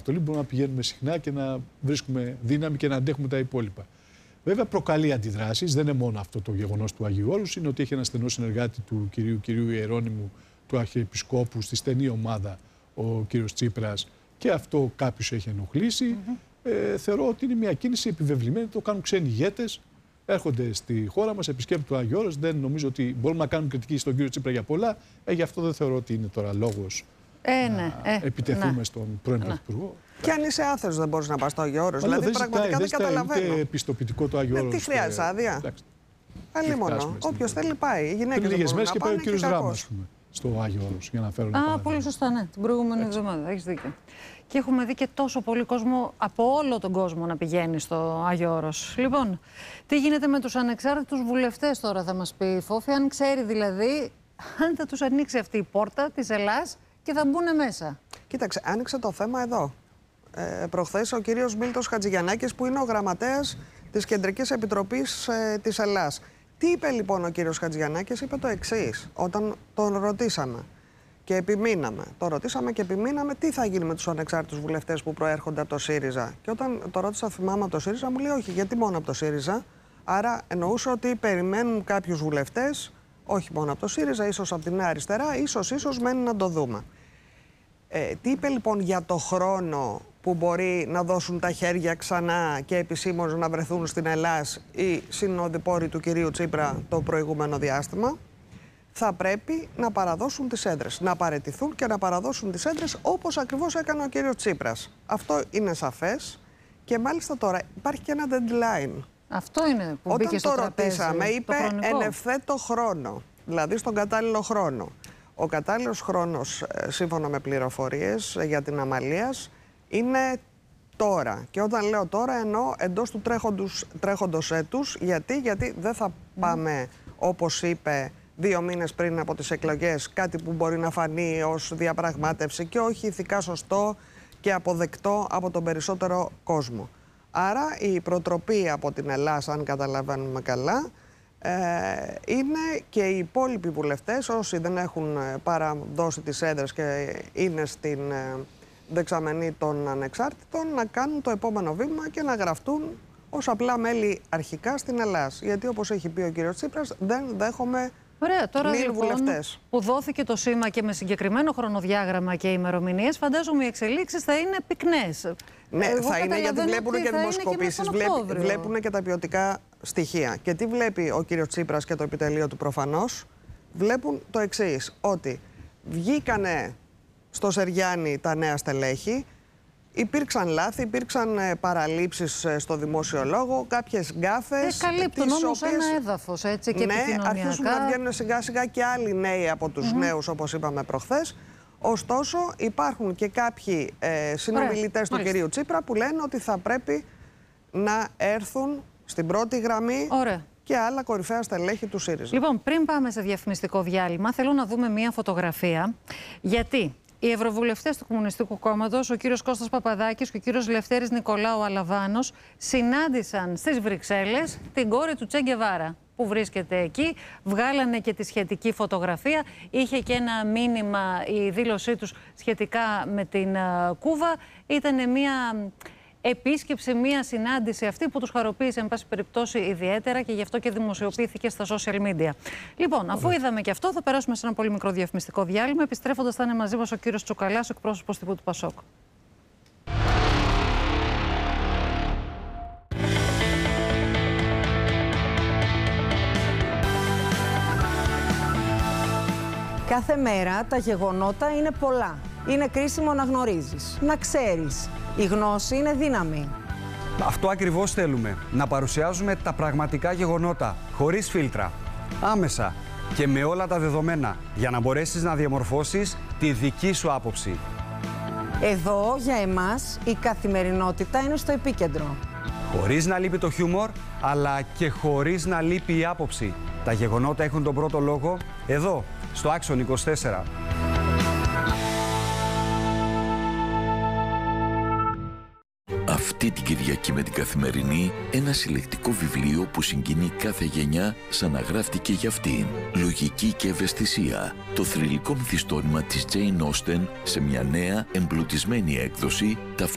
ανατολή μπορούμε να πηγαίνουμε συχνά και να βρίσκουμε δύναμη και να αντέχουμε τα υπόλοιπα. Βέβαια, προκαλεί αντιδράσεις. Δεν είναι μόνο αυτό το γεγονός του Αγίου Όρους. Είναι ότι έχει ένα στενό συνεργάτη του κυρίου Ιερώνυμου, του Αρχιεπισκόπου, στη στενή ομάδα, ο κύριος Τσίπρας, και αυτό κάποιους έχει ενοχλήσει. Θεωρώ ότι είναι μια κίνηση επιβεβλημένη. Το κάνουν ξένοι ηγέτες. Έρχονται στη χώρα μας, επισκέπτουν το Άγιο Όρος. Δεν νομίζω ότι μπορούμε να κάνουμε κριτική στον κύριο Τσίπρα για πολλά. Γι' αυτό δεν θεωρώ ότι είναι τώρα λόγος να επιτεθούμε στον πρώην Πρωθυπουργό. Και αν είσαι άθεος, δεν μπορείς να πας στο Άγιο Όρος. Δηλαδή, πραγματικά δεν καταλαβαίνω. Ούτε πιστοποιητικό το Άγιο Όρος. Τι χρειάζεται άδεια. Άλλη μόνο. Όποιος θέλει πάει. Οι γυναίκες λίγες μέρες και πάει ο κύριος Δράμα, ας πούμε, στο Άγιο Όρος, για να φέρω ένα παράδειγμα. Πολύ σωστά, ναι. Την προηγούμενη εβδομάδα. Έχεις δίκιο. Και έχουμε δει και τόσο πολύ κόσμο από όλο τον κόσμο να πηγαίνει στο Άγιο Όρος. Λοιπόν, τι γίνεται με τους ανεξάρτητους βουλευτές τώρα, θα μας πει η Φόφη, αν ξέρει δηλαδή αν θα τους ανοίξει αυτή η πόρτα της Ελλάς και θα μπουν μέσα. Κοίταξε, άνοιξε το θέμα εδώ. Προχθές ο κύριος Μίλτος Χατζηγιαννάκης, που είναι ο γραμματέας της Κεντρικής Επιτροπής της Ελλάς. Τι είπε λοιπόν ο κύριος Χατζηγιαννάκης? Είπε το εξής, όταν τον ρωτήσαμε και επιμείναμε. Το ρωτήσαμε και επιμείναμε τι θα γίνει με τους ανεξάρτητους βουλευτές που προέρχονται από το ΣΥΡΙΖΑ. Και όταν το ρώτησα, θυμάμαι, από το ΣΥΡΙΖΑ, μου λέει όχι, γιατί μόνο από το ΣΥΡΙΖΑ. Άρα εννοούσε ότι περιμένουν κάποιους βουλευτές, όχι μόνο από το ΣΥΡΙΖΑ, ίσως από τη Νέα Αριστερά, ίσως μένει να το δούμε. Τι είπε λοιπόν για το χρόνο που μπορεί να δώσουν τα χέρια ξανά και επισήμως να βρεθούν στην Ελλάς οι συνοδοιπόροι του κυρίου Τσίπρα το προηγούμενο διάστημα? Θα πρέπει να παραδώσουν τις έδρες, να παραιτηθούν και να παραδώσουν τις έδρες, όπως ακριβώς έκανε ο κύριος Τσίπρας. Αυτό είναι σαφές και μάλιστα τώρα υπάρχει και ένα deadline. Αυτό είναι που μπήκε στο τραπέζι. Όταν το ρωτήσαμε, είπε εν ευθέτω χρόνο, δηλαδή στον κατάλληλο χρόνο. Ο κατάλληλος χρόνος, σύμφωνα με πληροφορίες για την Αμαλίας, είναι τώρα. Και όταν λέω τώρα, εννοώ εντός του τρέχοντος έτους. Γιατί δεν θα πάμε, όπως είπε, 2 μήνες πριν από τις εκλογές, κάτι που μπορεί να φανεί ως διαπραγμάτευση και όχι ηθικά σωστό και αποδεκτό από τον περισσότερο κόσμο. Άρα η προτροπή από την Ελλάδα, αν καταλαβαίνουμε καλά, είναι και οι υπόλοιποι βουλευτές, όσοι δεν έχουν παραδώσει τις έδρες και είναι στην δεξαμενή των ανεξάρτητων, να κάνουν το επόμενο βήμα και να γραφτούν ως απλά μέλη αρχικά στην Ελλάδα. Γιατί, όπως έχει πει ο κύριος Τσίπρας, δεν δέχομαι. Ωραία, τώρα μη λοιπόν βουλευτές. Που δόθηκε το σήμα και με συγκεκριμένο χρονοδιάγραμμα και ημερομηνίες, φαντάζομαι οι εξελίξεις θα είναι πυκνές. Ναι, θα είναι, γιατί βλέπουν και δημοσκοπήσεις, βλέπουν και τα ποιοτικά στοιχεία. Και τι βλέπει ο κύριος Τσίπρας και το επιτελείο του προφανώς? Βλέπουν το εξής, ότι βγήκανε στο Σεριάννη τα νέα στελέχη, υπήρξαν λάθη, υπήρξαν παραλήψεις στο δημόσιο λόγο, κάποιες γκάφες. Καλύπτουν όμως ένα έδαφος, έτσι, και επικοινωνιακά. Ναι, αρχίζουν να βγαίνουν σιγά σιγά και άλλοι νέοι από τους νέους, όπως είπαμε προχθές. Ωστόσο, υπάρχουν και κάποιοι συνομιλητές του κυρίου Τσίπρα που λένε ότι θα πρέπει να έρθουν στην πρώτη γραμμή και άλλα κορυφαία στελέχη του ΣΥΡΙΖΑ. Λοιπόν, πριν πάμε σε διαφημιστικό διάλειμμα, θέλω να δούμε μία φωτογραφία, γιατί οι ευρωβουλευτές του Κομμουνιστικού Κόμματος, ο κύριος Κώστας Παπαδάκης και ο κύριος Λευτέρης Νικολάου Αλαβάνος, συνάντησαν στις Βρυξέλλες την κόρη του Τσε Γκεβάρα, που βρίσκεται εκεί. Βγάλανε και τη σχετική φωτογραφία. Είχε και ένα μήνυμα η δήλωσή τους σχετικά με την Κούβα. Ήτανε μια επίσκεψη, μια συνάντηση αυτή που τους χαροποίησε, εν πάση περιπτώσει, ιδιαίτερα, και γι' αυτό και δημοσιοποιήθηκε στα social media. Λοιπόν, αφού είδαμε και αυτό, θα περάσουμε σε ένα πολύ μικρό διαφημιστικό διάλειμμα. Επιστρέφοντας, θα είναι μαζί μας ο κύριος Τσουκαλάς, ο εκπρόσωπος τύπου του Πασόκ. Κάθε μέρα τα γεγονότα είναι πολλά. Είναι κρίσιμο να γνωρίζεις, να ξέρεις. Η γνώση είναι δύναμη. Αυτό ακριβώς θέλουμε. Να παρουσιάζουμε τα πραγματικά γεγονότα, χωρίς φίλτρα, άμεσα και με όλα τα δεδομένα, για να μπορέσεις να διαμορφώσεις τη δική σου άποψη. Εδώ, για εμάς, η καθημερινότητα είναι στο επίκεντρο. Χωρίς να λείπει το χιούμορ, αλλά και χωρίς να λείπει η άποψη. Τα γεγονότα έχουν τον πρώτο λόγο εδώ, στο Άξον 24. Αυτή την Κυριακή με την Καθημερινή, ένα συλλεκτικό βιβλίο που συγκινεί κάθε γενιά σαν να γράφτηκε για αυτήν. Λογική και ευαισθησία. Το θρυλικό μυθιστόρημα της Τζέιν Όστεν σε μια νέα, εμπλουτισμένη έκδοση,